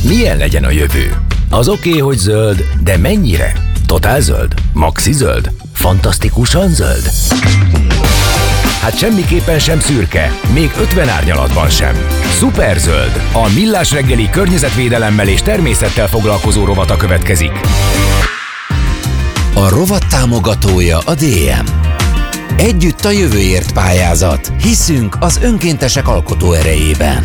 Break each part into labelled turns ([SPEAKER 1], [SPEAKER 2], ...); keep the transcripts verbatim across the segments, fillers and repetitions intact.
[SPEAKER 1] Milyen legyen a jövő? Az oké, okay, hogy zöld, de mennyire? Totál zöld? Maxi zöld? Fantasztikusan zöld? Hát semmiképpen sem szürke, még ötven árnyalatban sem. Szuperzöld, a Millás reggeli környezetvédelemmel és természettel foglalkozó rovata következik.
[SPEAKER 2] A rovat támogatója a dé em. Együtt a jövőért pályázat. Hiszünk az önkéntesek alkotó erejében.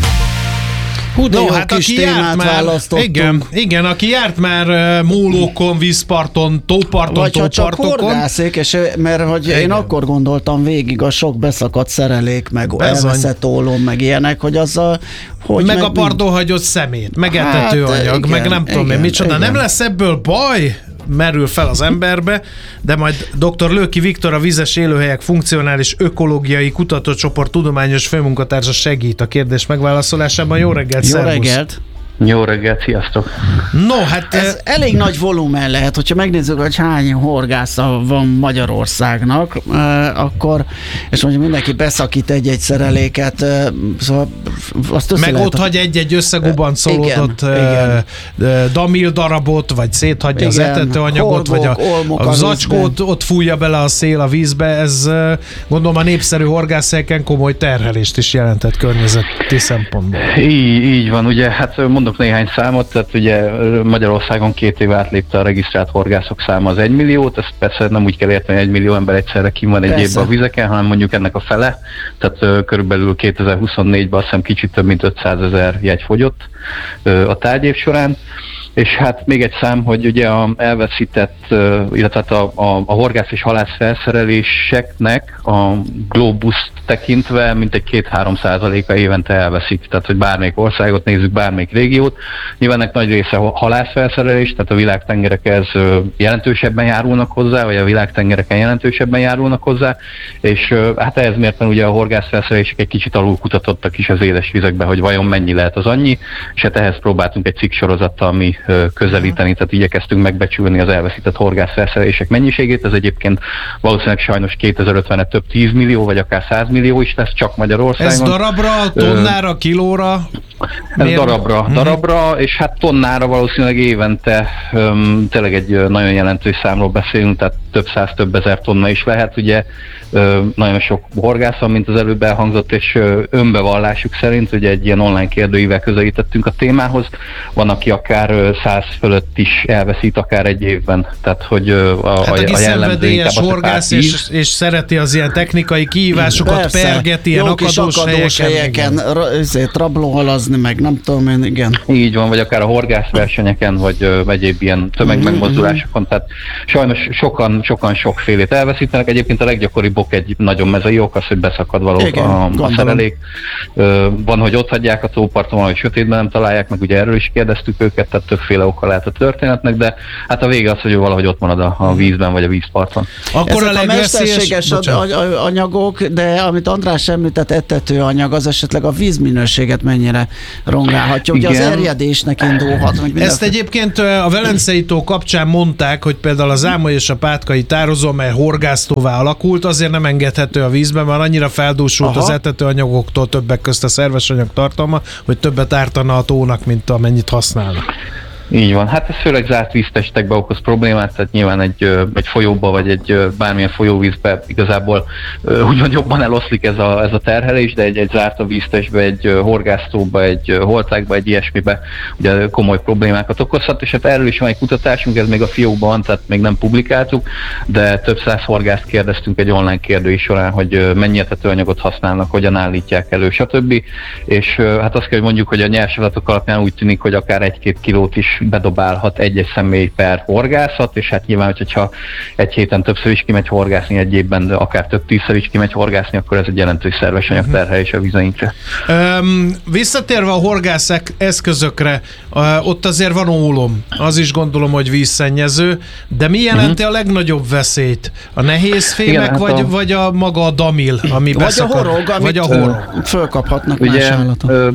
[SPEAKER 3] Hú, de no, hát aki járt már, igen, igen, aki járt már uh, mólókon, vízparton, tóparton,
[SPEAKER 4] vagy
[SPEAKER 3] tópartokon.
[SPEAKER 4] Vagy csak horgászék, és, mert hogy igen. Én akkor gondoltam végig a sok beszakadt szerelék, meg elveszett ólom, meg ilyenek, hogy az a... Hogy
[SPEAKER 3] meg, meg a parton hagyott szemét, meg etetőanyag, hát, igen, meg nem tudom igen, én micsoda. Igen. Nem lesz ebből baj? Merül fel az emberbe, de majd dr. Lőki Viktor, a Vizes Élőhelyek Funkcionális Ökológiai Kutatócsoport tudományos főmunkatársa segít a kérdés megválaszolásában. Jó reggelt,
[SPEAKER 4] Jó
[SPEAKER 3] szervusz!
[SPEAKER 4] reggelt!
[SPEAKER 5] Jó reggelt, sziasztok!
[SPEAKER 3] No, hát
[SPEAKER 4] ez e... elég nagy volumen lehet, hogyha megnézzük, hogy hány horgásza van Magyarországnak, eh, akkor, és mondjuk mindenki beszakít egy-egy szereléket, eh, szóval azt össze
[SPEAKER 3] meg
[SPEAKER 4] lehet...
[SPEAKER 3] ott hagy egy-egy összegubancolódott eh, damil darabot, vagy széthagyja igen, az etetőanyagot, vagy a, a zacskót ott fújja bele a szél a vízbe, ez gondolom a népszerű horgászhelyeken komoly terhelést is jelentett környezeti szempontból.
[SPEAKER 5] Így, így van, ugye, hát mondom néhány számot, tehát ugye Magyarországon két év átlépte a regisztrált horgászok száma az egymilliót, ezt persze nem úgy kell érteni, hogy egy millió ember egyszerre kim van egy persze. évben a vizeken, hanem mondjuk ennek a fele, tehát uh, körülbelül kétezer-huszonnégyben azt hiszem kicsit több mint ötszázezer jegy fogyott uh, a tárgyév során. És hát még egy szám, hogy ugye a elveszített, illetve a, a, a horgász és halász felszereléseknek a globuszt tekintve mintegy két-három százaléka évente elveszik. Tehát, hogy bármelyik országot nézzük, bármelyik régiót. Nyilván ennek nagy része halászfelszerelés, tehát a világtengerekhez jelentősebben járulnak hozzá, vagy a világtengereken jelentősebben járulnak hozzá, és hát ehhez mérten ugye a horgászfelszerelések egy kicsit alul kutatottak is az éles vizekben, hogy vajon mennyi lehet az annyi, és hát ehhez próbáltunk egy cikksorozattal mi közelíteni, tehát igyekeztünk megbecsülni az elveszített horgászfelszerelések mennyiségét, ez egyébként valószínűleg sajnos kétezer-ötvenre több tíz millió, vagy akár száz millió is lesz csak Magyarországon.
[SPEAKER 3] Ez darabra, tonnára, kilóra?
[SPEAKER 5] Ez Miért? darabra, hmm. darabra, és hát tonnára valószínűleg évente um, tényleg egy nagyon jelentős számról beszélünk, tehát több száz, több ezer tonna is lehet, ugye um, nagyon sok horgász van, mint az előbb elhangzott, és uh, önbevallásuk szerint ugye egy ilyen online kérdőível közelítettünk a témához, van, aki akár uh, száz fölött is elveszít akár egy évben, tehát hogy uh, a,
[SPEAKER 3] hát,
[SPEAKER 5] a, a
[SPEAKER 3] szenvedélyes horgász és, és szereti az ilyen technikai kihívásokat, persze, perget ilyen akadós, akadós helyeken,
[SPEAKER 4] helyeken ra, rablóhalazni, meg nem tudom én, igen.
[SPEAKER 5] Így van, vagy akár a horgászversenyeken, vagy uh, egyéb ilyen tömegmegmozdulásokon, tehát sajnos sokan, sokan sokfélét elveszítenek. Egyébként a leggyakoribb ok egy nagyon mezei ok az, hogy beszakad valók a, a szerelék. Uh, van, hogy ott hagyják a tóparton, hogy sötétben nem találják, meg ugye erről is kérdeztük őket, tehát többféle oka lehet a történetnek, de hát a vége az, hogy valahogy ott marad a, a vízben, vagy a vízparton.
[SPEAKER 4] Akkor ezek a, a mesterséges anyagok, de amit András említett, etetőanyag, az esetleg a vízminőséget mennyire rongálhatja. Ugye az erjedésnek indulhat.
[SPEAKER 3] Ezt egyébként a Velencei tó kapcsán mondták, hogy például a Zámoly és a Pátkai tározó, mely horgásztóvá alakult, azért nem engedhető a vízben, mert annyira feldúsult Aha. az etetőanyagoktól, többek közt a szerves anyag tartalma, hogy többet ártana a tónak, mint amennyit használnak.
[SPEAKER 5] Így van. Hát ez főleg zárt víztestekbe okoz problémát, tehát nyilván egy, egy folyóba, vagy egy bármilyen folyóvízbe igazából úgymond jobban eloszlik ez a, ez a terhelés, de egy, egy zárt a víztestbe, egy horgásztóba, egy holtákba, egy ilyesmibe ugye komoly problémákat okozhat, és hát erről is van egy kutatásunk, ez még a fiókban van, tehát még nem publikáltuk, de több száz horgászt kérdeztünk egy online kérdői során, hogy mennyi etetőanyagot használnak, hogyan állítják elő, stb. És hát azt kell, hogy mondjuk, hogy a nyers adatok alapján úgy tűnik, hogy akár egy-két kilót is bedobálhat egy-egy személy per horgászat, és hát nyilván, hogyha egy héten többször is kimegy horgászni, egy évben akár több tízszer is kimegy horgászni, akkor ez egy jelentős szerves anyagterhelés a vizeinkre.
[SPEAKER 3] Um, visszatérve a horgász eszközökre, uh, ott azért van ólom, az is gondolom, hogy vízszennyező, de mi jelenti uh-huh. a legnagyobb veszélyt? A nehézfémek, igen, hát vagy, a... vagy a maga a damil, ami
[SPEAKER 4] vagy
[SPEAKER 3] beszakad?
[SPEAKER 4] A horog,
[SPEAKER 3] vagy a horog,
[SPEAKER 4] fölkaphatnak
[SPEAKER 5] ugye,
[SPEAKER 4] más állatok.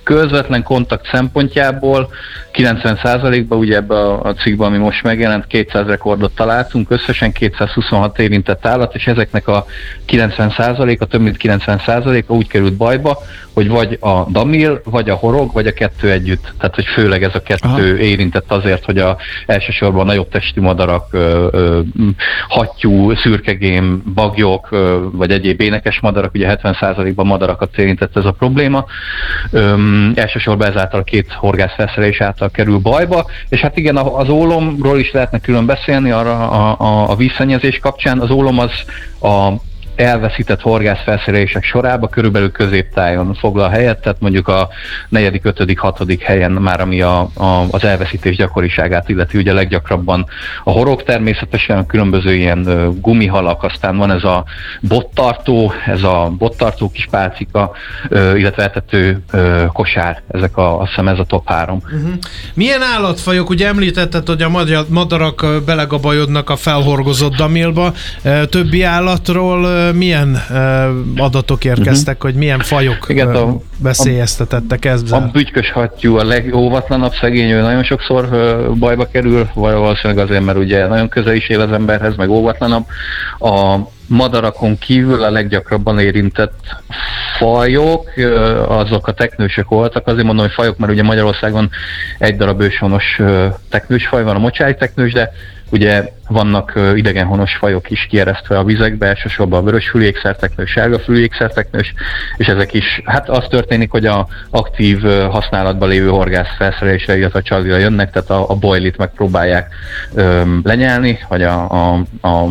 [SPEAKER 5] közvetlen kontakt szempontjából kilencven százalékban, ugye ebbe a, a cikkben, ami most megjelent, kétszáz rekordot találtunk, összesen kétszázhuszonhat érintett állat, és ezeknek a kilencven százaléka, több mint kilencven százaléka úgy került bajba, hogy vagy a damil, vagy a horog, vagy a kettő együtt. Tehát, hogy főleg ez a kettő Aha. érintett azért, hogy a, elsősorban a nagyobb testű madarak, ö, ö, hattyú, szürkegém, bagyok, ö, vagy egyéb énekes madarak, ugye hetven százalékban madarakat érintett ez a probléma. Ö, elsősorban ezáltal a két horgászfelszerelés által kerül bajba, és hát igen, az ólomról is lehetne külön beszélni arra a, a, a vízszennyezés kapcsán. Az ólom az a elveszített horgászfelszerelések sorába körülbelül középtájon foglal helyet, tehát mondjuk a negyedik, ötödik, hatodik helyen már, ami a, a, az elveszítés gyakoriságát illeti, ugye leggyakrabban a horog természetesen, a különböző ilyen uh, gumihalak, aztán van ez a bottartó, ez a bottartó kis pálcika, uh, illetve etető uh, kosár, ezek a, azt hiszem ez a top három.
[SPEAKER 3] Uh-huh. Milyen állatfajok, ugye említetted, hogy a madarak belegabajodnak a felhorgozott damilba, többi állatról milyen uh, adatok érkeztek, uh-huh. hogy milyen fajok Igen, uh, veszélyeztetettek ezzel?
[SPEAKER 5] A bütykös hattyú a legóvatlanabb, szegény, ő nagyon sokszor uh, bajba kerül, valószínűleg azért, mert ugye nagyon közel is él az emberhez, meg óvatlanabb. A madarakon kívül a leggyakrabban érintett fajok, uh, azok a teknősök voltak. Azért mondom, hogy fajok, mert ugye Magyarországon egy darab őshonos uh, teknős faj van, a mocsári teknős, de ugye vannak uh, idegenhonos fajok is kieresztve a vizekbe, elsősorban a vörösfülű ékszerteknős, sárgafülű ékszerteknős, és ezek is, hát az történik, hogy a aktív uh, használatban lévő horgászfelszerelésre, illetve a csalira jönnek, tehát a, a boilit megpróbálják um, lenyelni, vagy a, a, a,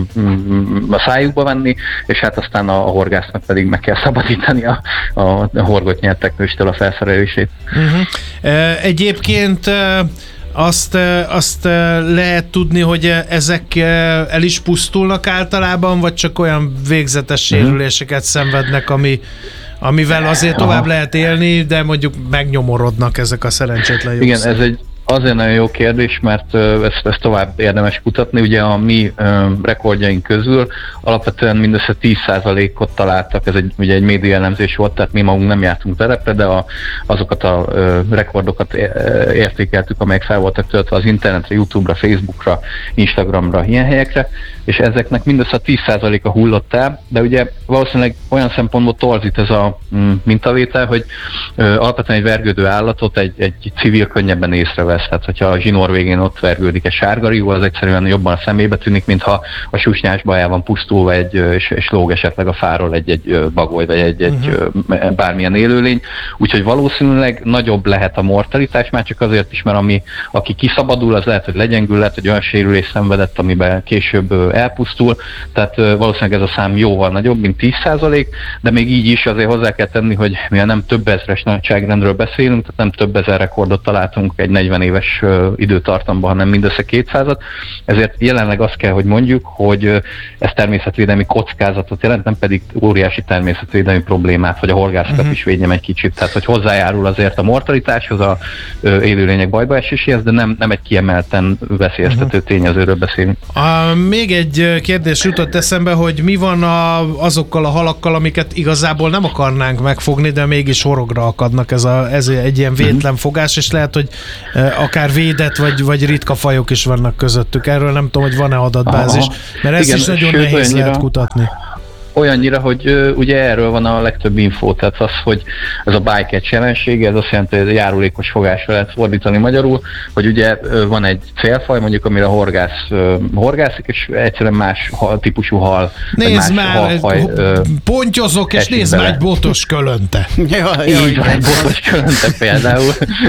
[SPEAKER 5] a szájukba venni, és hát aztán a, a horgásznak pedig meg kell szabadítani a, a, a horgot nyert teknőstől a felszerelését.
[SPEAKER 3] Uh-huh. Uh, egyébként uh... Azt, azt lehet tudni, hogy ezek el is pusztulnak általában, vagy csak olyan végzetes sérüléseket szenvednek, ami, amivel azért tovább lehet élni, de mondjuk megnyomorodnak ezek a szerencsétlen jószágok?
[SPEAKER 5] Igen, ez egy azért nagyon jó kérdés, mert ezt, ezt tovább érdemes kutatni. Ugye a mi rekordjaink közül alapvetően mindössze tíz százalékot találtak, ez egy, ugye egy média elemzés volt, tehát mi magunk nem jártunk terepre, de a, azokat a rekordokat értékeltük, amelyek fel voltak töltve az internetre, YouTube-ra, Facebookra, Instagramra, ilyen helyekre, és ezeknek mindössze tíz százaléka hullott el, de ugye valószínűleg olyan szempontból torzít ez a mintavétel, hogy alapvetően egy vergődő állatot egy, egy civil könnyebben észrevesz. Tehát, hogyha a zsinór végén ott vergődik egy sárgarigó, az egyszerűen jobban a szemébe tűnik, mintha a susnyás baján van pusztulva egy, és, és lóg esetleg a fáról egy-egy bagoly, vagy egy-egy uh-huh. bármilyen élőlény. Úgyhogy valószínűleg nagyobb lehet a mortalitás, már csak azért is, mert ami, aki kiszabadul, az lehet, hogy legyengül, lehet, hogy olyan sérülés szenvedett, amiben később elpusztul. Tehát valószínűleg ez a szám jóval nagyobb, mint tíz százalék, de még így is azért hozzá kell tenni, hogy mivel nem több ezres nagyságrendről beszélünk, tehát nem több ezer rekordot találtunk egy negyven éves uh, időtartamban, hanem mindössze kétszázat. Ezért jelenleg azt kell, hogy mondjuk, hogy uh, ez természetvédelmi kockázatot jelent, nem pedig óriási természetvédelmi problémát, hogy a horgászokat uh-huh. is védjem egy kicsit. Tehát, hogy hozzájárul azért a mortalitáshoz, a uh, élőlények bajba eséséhez, de nem, nem egy kiemelten veszélyeztető uh-huh. tényezőről beszélünk.
[SPEAKER 3] A, még egy kérdés jutott eszembe, hogy mi van a, azokkal a halakkal, amiket igazából nem akarnánk megfogni, de mégis horogra akadnak. Ez, a, ez egy ilyen vétlen uh-huh. fogás, és lehet, hogy akár védett, vagy, vagy ritka fajok is vannak közöttük. Erről nem tudom, hogy van-e adatbázis, mert ezt Igen, is nagyon nehéz olyannyira, lehet kutatni.
[SPEAKER 5] Olyannyira, hogy uh, ugye erről van a legtöbb infó, tehát az, hogy ez a bycatch jelensége, ez azt jelenti, hogy járulékos fogásra lehet fordítani magyarul, hogy ugye uh, van egy célfaj, mondjuk amire a horgász uh, horgászik, és egyszerűen más hal, típusú hal,
[SPEAKER 3] nézd már, halfaj, uh, pontyozok, és nézd már egy botos kölönte.
[SPEAKER 5] Ja, így van, egy botos kölönte például.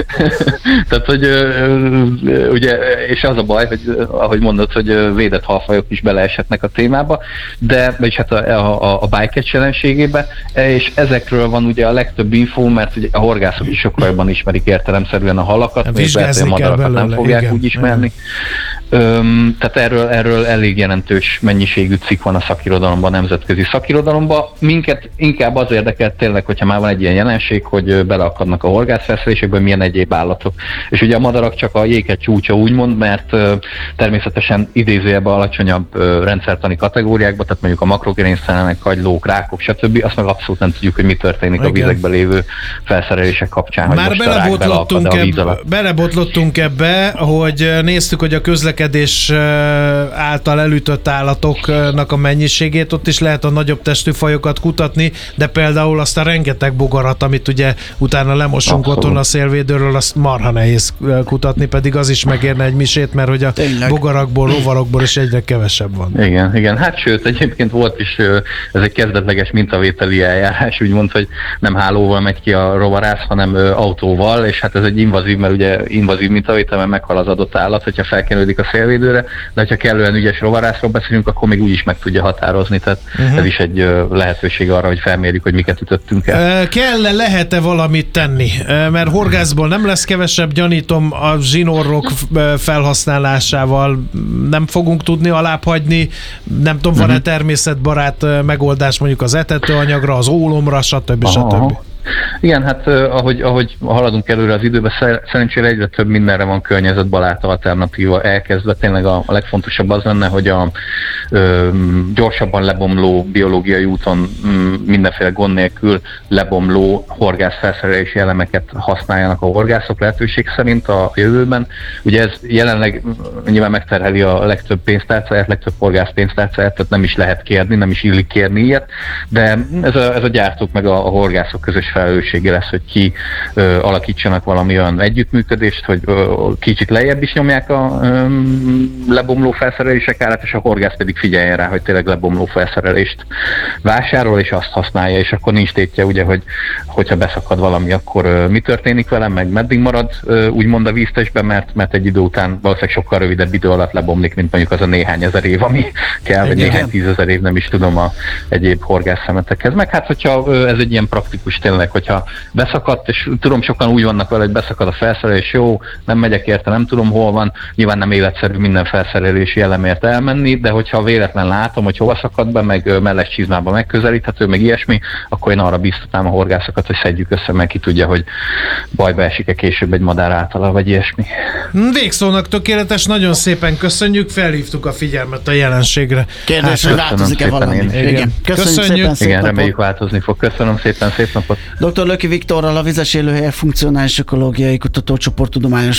[SPEAKER 5] Tehát, hogy uh, ugye, és az a baj, hogy uh, ahogy mondod, hogy uh, védett halfajok is beleeshetnek a témába, de, vagyis hát a, a a, a bycatch jelenségébe, és ezekről van ugye a legtöbb infó, mert ugye a horgászok is sokkal jobban ismerik értelemszerűen a halakat, még lehet, hogy a madarakat nem fogják igen, úgy ismerni. Öm, tehát erről, erről elég jelentős mennyiségű cikk van a szakirodalomban, a nemzetközi szakirodalomban. Minket inkább az érdekelt tényleg, hogyha már van egy ilyen jelenség, hogy beleakadnak a horgászfelszerelésekbe, milyen egyéb állatok. És ugye a madarak csak a jéget csúcsa úgymond, mert ö, természetesen idézőjelben alacsonyabb ö, rendszertani kategóriákba, tehát mondjuk a makrogénésztelen felszerelnek, kagylók, rákok, stb. Azt meg abszolút nem tudjuk, hogy mi történik igen. a vizekben lévő felszerelések kapcsán.
[SPEAKER 3] Már hogy belebotlottunk, eb- belebotlottunk ebbe, hogy néztük, hogy a közlekedés által elütött állatoknak a mennyiségét, ott is lehet a nagyobb testű fajokat kutatni, de például azt a rengeteg bogarat, amit ugye utána lemosunk abszolút. Otthon a szélvédőről, azt marha nehéz kutatni, pedig az is megérne egy misét, mert hogy a tényleg. Bogarakból, rovarokból is egyre kevesebb van.
[SPEAKER 5] Igen, igen. Hát sőt, egyébként volt is, ez egy kezdetleges mintavételi eljárás, úgymond, hogy nem hálóval megy ki a rovarász, hanem autóval, és hát ez egy invazív, mert ugye invazív mintavétel, mert meghal az adott állat, hogyha felkenődik a szélvédőre, de hogyha kellően ügyes rovarászról beszélünk, akkor még úgy is meg tudja határozni, tehát uh-huh. ez is egy lehetőség arra, hogy felmérjük, hogy miket ütöttünk el.
[SPEAKER 3] Kell-e, lehet-e valamit tenni? Mert horgászból nem lesz kevesebb, gyanítom, a zsinórok felhasználásával nem fogunk tudni alábbhagyni, nem tudom, van-e természetbarát megoldás mondjuk az etetőanyagra, az ólomra, stb. stb.
[SPEAKER 5] Igen, hát ahogy, ahogy haladunk előre az időben, szerencsére egyre több mindenre van környezetbarát alternatíva elkezdve. Tényleg a, a legfontosabb az lenne, hogy a ö, gyorsabban lebomló biológiai úton m, mindenféle gond nélkül lebomló horgászfelszerelési elemeket használjanak a horgászok lehetőség szerint a jövőben. Ugye ez jelenleg nyilván megterheli a legtöbb pénztárcáját, legtöbb horgász pénztárcáját, tehát nem is lehet kérni, nem is illik kérni ilyet, de ez a, ez a gyártók meg a, a horgászok közös felelőssége lesz, hogy ki ö, alakítsanak valami olyan együttműködést, hogy ö, kicsit lejjebb is nyomják a ö, lebomló felszerelések árát, és a horgász pedig figyeljen rá, hogy tényleg lebomló felszerelést vásárol, és azt használja, és akkor nincs tétje, ugye, hogy hogyha beszakad valami, akkor ö, mi történik velem, meg meddig marad ö, úgymond a víztestben, mert, mert egy idő után valószínűleg sokkal rövidebb idő alatt lebomlik, mint mondjuk az a néhány ezer év, ami kell, vagy néhány tízezer év, nem is tudom, a egyéb horgászemetekhez. Meg hát, hogyha ö, ez egy ilyen praktikus tényleg, hogyha beszakadt, és tudom, sokan úgy vannak vele, hogy beszakad a felszerelés, jó, nem megyek érte, nem tudom, hol van, nyilván nem életszerű minden felszerelési elemért elmenni, de hogyha véletlen látom, hogy hova szakad be, meg mellett csizmába megközelíthető, meg ilyesmi, akkor én arra biztatnám a horgászokat, hogy szedjük össze, meg ki tudja, hogy bajba esik-e később egy madár általa, vagy ilyesmi.
[SPEAKER 3] Végszónak tökéletes, nagyon szépen köszönjük, felhívtuk a figyelmet a jelenségre.
[SPEAKER 4] Kérdés, hogy változik-e valami?
[SPEAKER 3] Igen. Igen.
[SPEAKER 4] Köszönjük,
[SPEAKER 3] Köszönjük.
[SPEAKER 4] szépen,
[SPEAKER 5] igen, reméljük változni fog. Köszönöm szépen, szép napot.
[SPEAKER 4] doktor Löki Viktorral, a Vizes Élőhelyek Funkcionális Ökológiai Kutatócsoport tudományos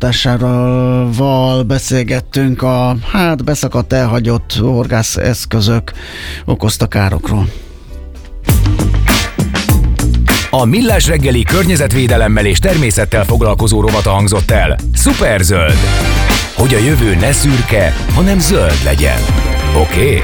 [SPEAKER 4] főmunkatársával beszélgettünk a hát beszakadt, elhagyott horgász eszközök okozta károkról.
[SPEAKER 1] A Millás reggeli környezetvédelemmel és természettel foglalkozó rovata hangzott el. Szuperzöld! Hogy a jövő ne szürke, hanem zöld legyen. Oké? Okay?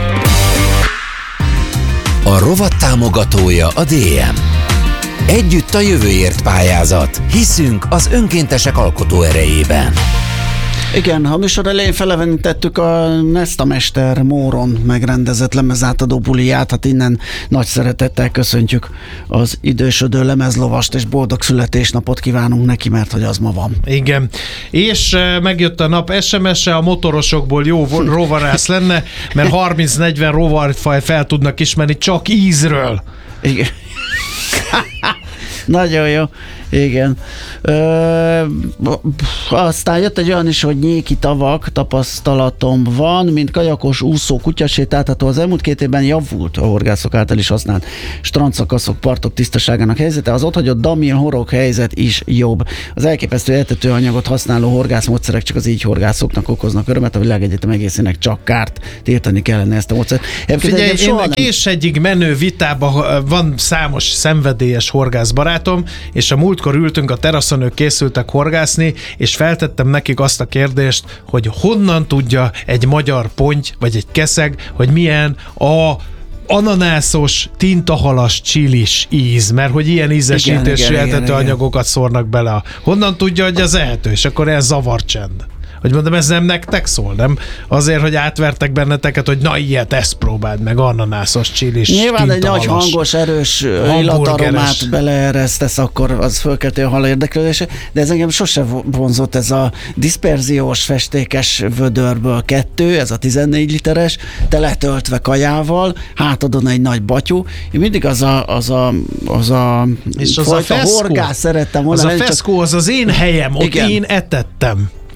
[SPEAKER 2] A rovat támogatója a dé em. Együtt a jövőért pályázat. Hiszünk az önkéntesek alkotó erejében.
[SPEAKER 4] Igen, a műsor elején felevenítettük a Nestamester Móron megrendezett lemezátadó buliját, hát innen nagy szeretettel köszöntjük az idősödő lemezlovast, és boldog születésnapot kívánunk neki, mert hogy az ma van.
[SPEAKER 3] Igen, és megjött a nap es em es-e, a motorosokból jó rovarász lenne, mert harminc-negyven rovarfaj fel tudnak ismerni csak ízről.
[SPEAKER 4] Igen. Nagyon jó. Igen. Ö, aztán jött egy olyan is, hogy nyéki tavak tapasztalatom van, mint kajakos, úszó, kutyasétáltató. Az elmúlt két évben javult a horgászok által is használt strandszakaszok, partok tisztaságának helyzete. Az otthagyott damil horog helyzet is jobb. Az elképesztő etetőanyagot használó horgászmódszerek csak az így horgászoknak okoznak örömet, a világegyetem egészének csak kárt, tiltani kellene ezt a módszert.
[SPEAKER 3] Figyelj, én nem... és egyik menő vitában van számos szenvedélyes horgászbarátom, és a múlt Amikor ültünk a teraszon, ők készültek horgászni, és feltettem nekik azt a kérdést, hogy honnan tudja egy magyar ponty, vagy egy keszeg, hogy milyen a ananászos, tintahalas, csilis íz, mert hogy ilyen ízesítésű etetőanyagokat szórnak bele. Honnan tudja, hogy az ehető? És akkor ez zavarcsend. Hogy mondom, ez nem nektek szól, nem? Azért, hogy átvertek benneteket, hogy na ilyet, ezt próbáld meg, ananászos, csilis,
[SPEAKER 4] nyilván egy nagy hangos, erős illataromát beleeresztesz, akkor az fölkelti a hal érdeklődése, de ez engem sose vonzott, ez a diszperziós festékes vödörből kettő, ez a tizennégy literes, teletöltve kajával, hátadon egy nagy batyú. Én mindig az a, az a, az a,
[SPEAKER 3] és az a feszkó,
[SPEAKER 4] horgász szerettem volna.
[SPEAKER 3] Az a feszkó, csak... az az én helyem, ott igen. Én etettem.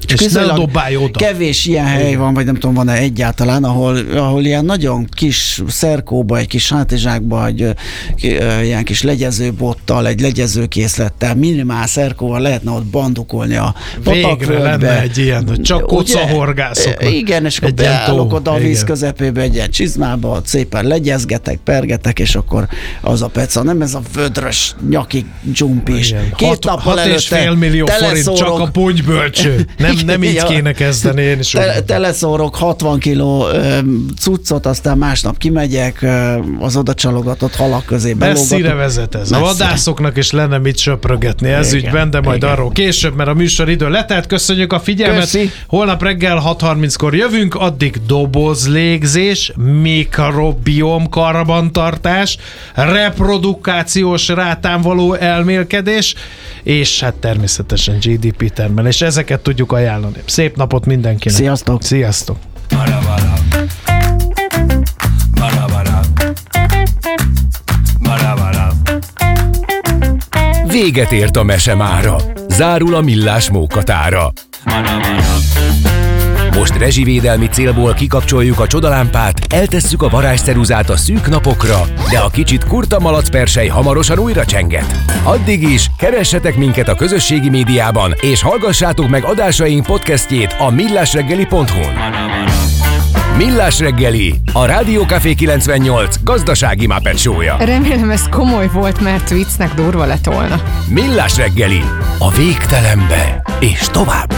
[SPEAKER 3] És, és ne dobálj oda.
[SPEAKER 4] Kevés ilyen hely van, vagy nem tudom, van-e egyáltalán, ahol, ahol ilyen nagyon kis szerkóba, egy kis hátizsákba, egy ilyen kis legyezőbottal, egy legyezőkészlettel, minimál szerkóval lehetne ott bandukolni a patakvölgybe.
[SPEAKER 3] Végre lenne egy ilyen, hogy csak kocahorgászoknak.
[SPEAKER 4] Igen, és akkor beállok oda a víz közepébe egy ilyen csizmába, szépen legyezgetek, pergetek, és akkor az a peca, nem ez a vödrös nyaki dzsumpis. Két hat, nappal
[SPEAKER 3] hat és fél millió forint csak a ponybölcső. Nem, nem így kéne kezdeni, én is.
[SPEAKER 4] Te, teleszórok hatvan kiló ö, cuccot, aztán másnap kimegyek, ö, az oda csalogatott halak közé belógatok.
[SPEAKER 3] Messzire vezet ez. Messzire. A vadászoknak is lenne mit söprögetni ez igen, ügyben, de majd igen. arról később, mert a műsoridő letelt. Köszönjük a figyelmet. Köszi. Holnap reggel hat harminckor jövünk, addig dobozlégzés, mikrobiom karbantartás, reprodukációs rátán való elmélkedés, és hát természetesen gé dé pé termelés. Ezeket tudjuk ajánlani. Szép napot mindenkinek.
[SPEAKER 4] Sziasztok!
[SPEAKER 3] Sziasztok!
[SPEAKER 1] Véget ért a mese mára. Zárul a Millás mókatára. Most rezsivédelmi célból kikapcsoljuk a csodalámpát, eltesszük a varázsceruzát a szűk napokra, de a kicsit kurta malacpersely hamarosan újra csenget. Addig is keressetek minket a közösségi médiában, és hallgassátok meg adásaink podcastjét a millásreggeli pont hu-n. Millás reggeli, a Rádió Café kilencvennyolc gazdasági Muppet show-ja.
[SPEAKER 6] Remélem ez komoly volt, mert viccnek durva lett volna.
[SPEAKER 1] Millás reggeli, a végtelenbe és tovább.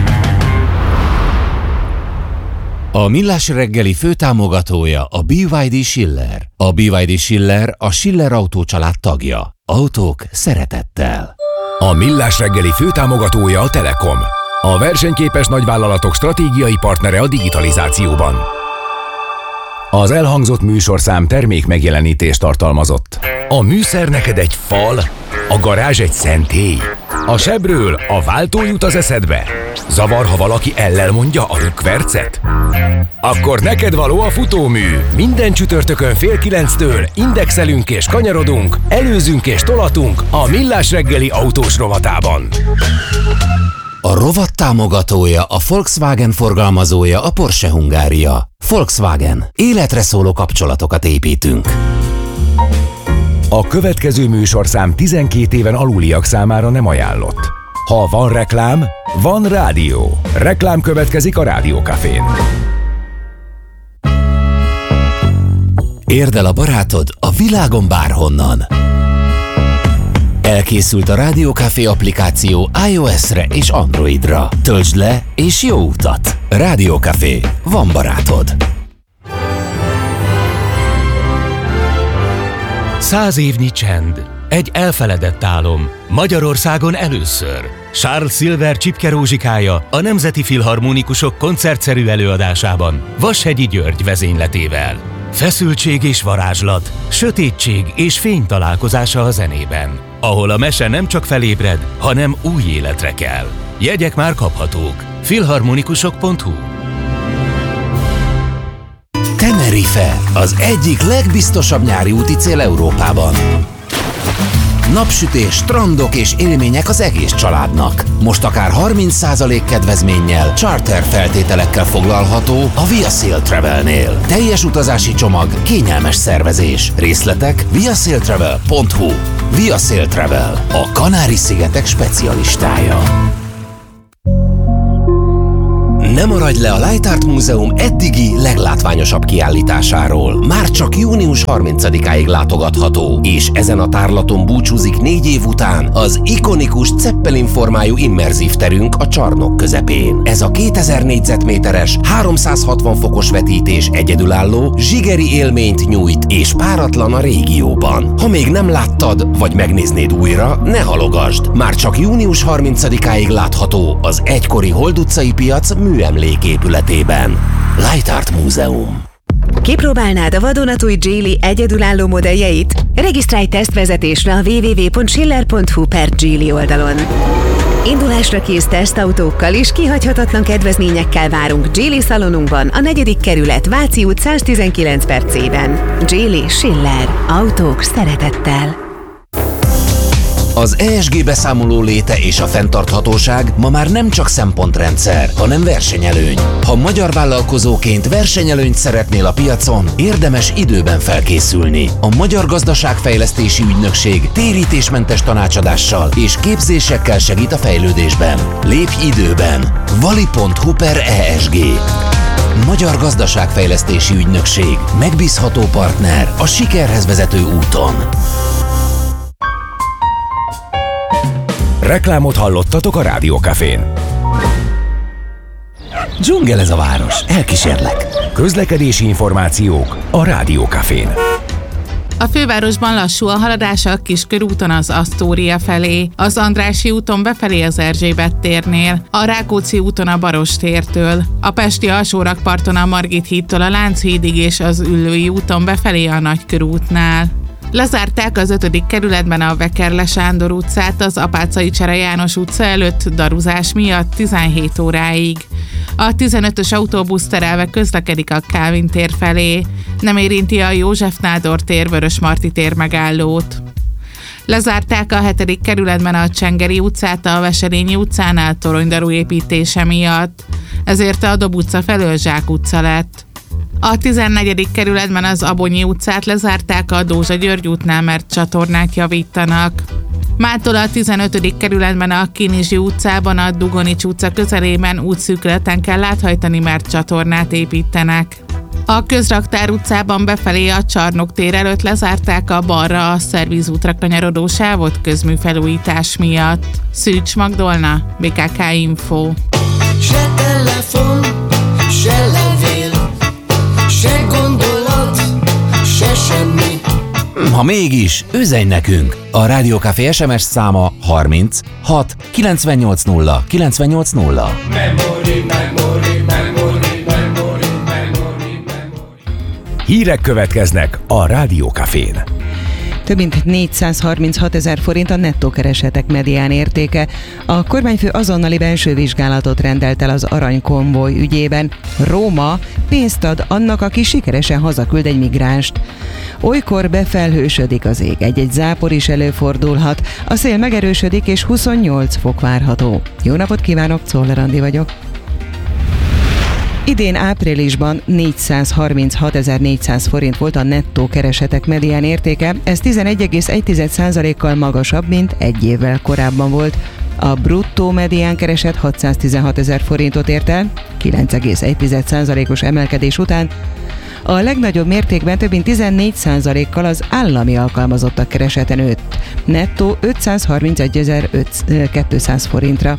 [SPEAKER 2] A Millás reggeli főtámogatója a bé vé dé Schiller. A bé vé dé Schiller a Schiller Autó család tagja. Autók szeretettel.
[SPEAKER 1] A Millás reggeli főtámogatója a Telekom. A versenyképes nagyvállalatok stratégiai partnere a digitalizációban. Az elhangzott műsorszám termék megjelenítést tartalmazott. A műszer neked egy fal, a garázs egy szentély. A sebről a váltó jut az eszedbe. Zavar, ha valaki ellel mondja a rükvercet? Akkor neked való a futómű. Minden csütörtökön fél kilenctől indexelünk és kanyarodunk, előzünk és tolatunk a Millás reggeli autós rovatában.
[SPEAKER 2] A rovat támogatója, a Volkswagen forgalmazója, a Porsche Hungária. Volkswagen. Életre szóló kapcsolatokat építünk.
[SPEAKER 1] A következő műsorszám tizenkét éven aluliak számára nem ajánlott. Ha van reklám, van rádió. Reklám következik a Rádió Cafén.
[SPEAKER 2] Érd el a barátod a világon bárhonnan. Elkészült a Rádió Café applikáció iOS-re és Androidra. Töltsd le és jó utat! Rádió Café. Van barátod.
[SPEAKER 7] Száz évnyi csend. Egy elfeledett álom. Magyarországon először. Charles Silver Csipke Rózsikája a Nemzeti Filharmonikusok koncertszerű előadásában Vashegyi György vezényletével. Feszültség és varázslat, sötétség és fény találkozása a zenében, ahol a mese nem csak felébred, hanem új életre kell. Jegyek már kaphatók. filharmonikusok pont hu.
[SPEAKER 2] Tenerife, az egyik legbiztosabb nyári úti cél Európában. Napsütés, strandok és élmények az egész családnak. Most akár harminc százalék kedvezménnyel, charter feltételekkel foglalható a Via Sail Travelnél. Teljes utazási csomag, kényelmes szervezés. Részletek via sail travel pont hu. Via Sail Travel, a Kanári-szigetek specialistája. Ne maradj le a Light Art Múzeum eddigi leglátványosabb kiállításáról. Már csak június harmincadikáig látogatható, és ezen a tárlaton búcsúzik négy év után az ikonikus Zeppelin formájú immerzív terünk a csarnok közepén. Ez a kétezer négyzetméteres, háromszázhatvan fokos vetítés egyedülálló, zsigeri élményt nyújt, és páratlan a régióban. Ha még nem láttad, vagy megnéznéd újra, ne halogasd! Már csak június harmincadikáig látható az egykori Hold utcai piac műemléképületében. Light Art Múzeum.
[SPEAKER 8] Kipróbálnád a vadonatúj Geely egyedülálló modelljeit? Regisztrálj tesztvezetésre a double-u double-u double-u pont schiller pont hu per Geely oldalon. Indulásra kész tesztautókkal és kihagyhatatlan kedvezményekkel várunk Geely szalonunkban, a negyedik kerület, Váci út száztizenkilenc per C-ben. Geely Schiller. Autók szeretettel.
[SPEAKER 2] A Az é es gé beszámoló léte és a fenntarthatóság ma már nem csak szempontrendszer, hanem versenyelőny. Ha magyar vállalkozóként versenyelőnyt szeretnél a piacon, érdemes időben felkészülni. A Magyar Gazdaságfejlesztési Ügynökség térítésmentes tanácsadással és képzésekkel segít a fejlődésben. Lépj időben! vali pont hu per é es gé. Magyar Gazdaságfejlesztési Ügynökség. Megbízható partner a sikerhez vezető úton.
[SPEAKER 1] Reklámot hallottatok a Rádiókafén.
[SPEAKER 2] Dzsungel ez a város, elkísérlek.
[SPEAKER 1] Közlekedési információk a Rádiókafén.
[SPEAKER 9] A fővárosban lassú a haladás a Kiskörúton az Asztória felé, az Andrássy úton befelé az Erzsébet térnél, a Rákóczi úton a Barostértől, a Pesti alsórakparton a Margit hídtól a Lánchídig és az Üllői úton befelé a Nagykörútnál. Lezárták az ötödik kerületben a Vekerle Sándor utcát az Apáczai Csere János utca előtt daruzás miatt tizenhét óráig. A tizenötös autóbusz terelve közlekedik a Kálvin tér felé, nem érinti a József Nádor tér Vörösmarty tér megállót. Lezárták a hetedik kerületben a Csengeri utcát a Veselényi utcánál toronydaru építése miatt, ezért a Dob utca felől Zsák utca lett. A tizennegyedik kerületben az Abonyi utcát lezárták a Dózsa György útnál, mert csatornát javítanak. Mától a tizenötödik kerületben a Kinizsi utcában a Dugonics utca közelében útszűkületen kell áthajtani, mert csatornát építenek. A Közraktár utcában befelé a Csarnok tér előtt lezárták a balra a Szervízútra kanyarodó sávot közműfelújítás miatt. Szűcs Magdolna, bé ká ká Info.
[SPEAKER 10] Se telefon, se levél, se gondolat, se semmi.
[SPEAKER 2] Ha mégis, üzenj nekünk! A Rádiókafé es em es száma harminc hat kilencvennyolc nulla kilencvennyolc nulla.
[SPEAKER 10] Memory, memory, memory, memory, memory, memory.
[SPEAKER 1] Hírek következnek a Rádiókafén.
[SPEAKER 11] Több mint négyszázharminchat ezer forint a nettó keresetek medián értéke. A kormányfő azonnali belső vizsgálatot rendelt el az aranykonvoj ügyében. Róma pénzt ad annak, aki sikeresen hazaküld egy migránst. Olykor befelhősödik az ég, egy-egy zápor is előfordulhat. A szél megerősödik és huszonnyolc fok várható. Jó napot kívánok, Czoller Andi vagyok. Idén áprilisban négyszázharminchatezer-négyszáz forint volt a nettó keresetek medián értéke, ez tizenegy egész egy százalékkal magasabb, mint egy évvel korábban volt. A bruttó medián kereset hatszáztizenhat ezer forintot ért el, kilenc egész egy százalékos emelkedés után. A legnagyobb mértékben több mint tizennégy százalékkal az állami alkalmazottak keresete nőtt, nettó ötszázharmincegyezer-kétszáz forintra.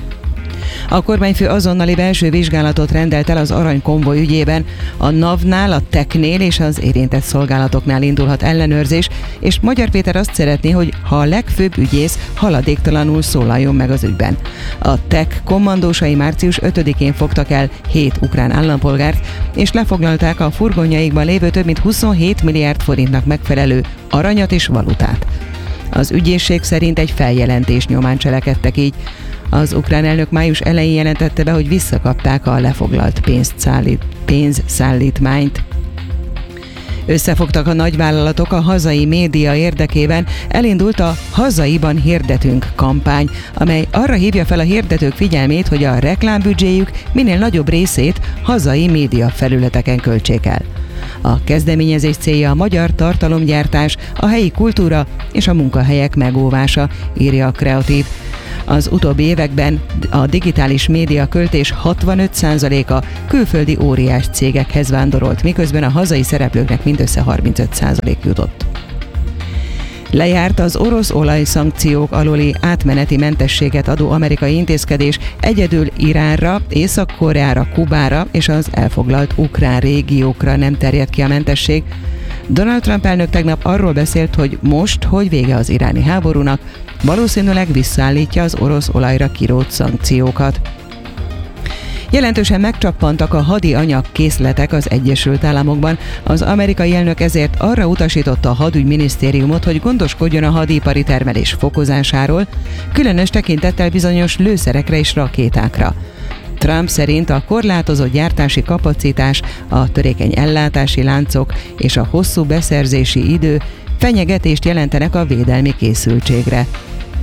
[SPEAKER 11] A kormányfő azonnali belső vizsgálatot rendelt el az aranykonvoj ügyében. A NAV-nál, a TEK-nél és az érintett szolgálatoknál indulhat ellenőrzés, és Magyar Péter azt szeretné, hogy ha a legfőbb ügyész haladéktalanul szólaljon meg az ügyben. A TEK kommandósai március ötödikén fogtak el hét ukrán állampolgárt, és lefoglalták a furgonjaikban lévő több mint huszonhét milliárd forintnak megfelelő aranyat és valutát. Az ügyészség szerint egy feljelentés nyomán cselekedtek így. Az ukrán elnök május elején jelentette be, hogy visszakapták a lefoglalt pénzszállít, pénzszállítmányt. Összefogtak a nagyvállalatok a hazai média érdekében, elindult a Hazaiban hirdetünk kampány, amely arra hívja fel a hirdetők figyelmét, hogy a reklámbüdzséjük minél nagyobb részét hazai média felületeken költsék el. A kezdeményezés célja a magyar tartalomgyártás, a helyi kultúra és a munkahelyek megóvása, írja a Kreatív. Az utóbbi években a digitális média költés hatvanöt százaléka külföldi óriás cégekhez vándorolt, miközben a hazai szereplőknek mindössze harmincöt százalék jutott. Lejárt az orosz olajszankciók aluli átmeneti mentességet adó amerikai intézkedés, egyedül Iránra, Észak-Koreára, Kubára és az elfoglalt ukrán régiókra nem terjed ki a mentesség. Donald Trump elnök tegnap arról beszélt, hogy most, hogy vége az iráni háborúnak, valószínűleg visszaállítja az orosz olajra kirótt szankciókat. Jelentősen megcsappantak a hadi anyagkészletek az Egyesült Államokban. Az amerikai elnök ezért arra utasította a hadügyminisztériumot, hogy gondoskodjon a hadipari termelés fokozásáról, különös tekintettel bizonyos lőszerekre és rakétákra. Trump szerint a korlátozott gyártási kapacitás, a törékeny ellátási láncok és a hosszú beszerzési idő fenyegetést jelentenek a védelmi készültségre.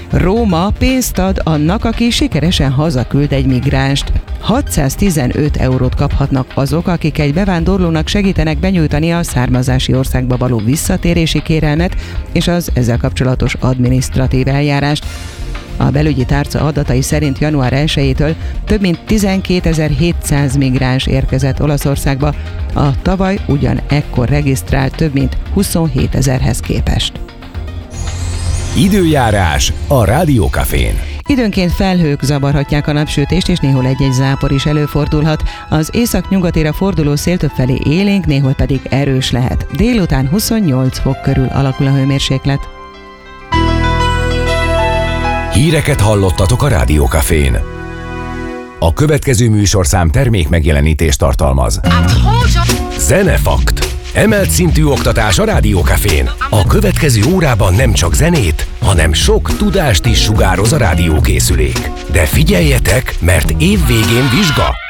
[SPEAKER 11] Róma pénzt ad annak, aki sikeresen hazaküld egy migránst. hatszáztizenöt eurót kaphatnak azok, akik egy bevándorlónak segítenek benyújtani a származási országba való visszatérési kérelmet és az ezzel kapcsolatos adminisztratív eljárást. A belügyi tárca adatai szerint január elsejétől több mint tizenkétezer-hétszáz migráns érkezett Olaszországba, a tavaly ugyan ekkor regisztrált több mint huszonhétezerhez képest.
[SPEAKER 1] Időjárás a Rádiókafén.
[SPEAKER 11] Időnként felhők zavarhatják a napsütést, és néhol egy-egy zápor is előfordulhat. Az észak-nyugatére forduló szél többfelé élénk, néhol pedig erős lehet. Délután huszonnyolc fok körül alakul a hőmérséklet.
[SPEAKER 1] Híreket hallottatok a Rádiókafén. A következő műsorszám termék megjelenítést tartalmaz. Zenefakt. Emelt szintű oktatás a Rádiókafén. A következő órában nem csak zenét, hanem sok tudást is sugároz a rádiókészülék. De figyeljetek, mert év végén vizsga.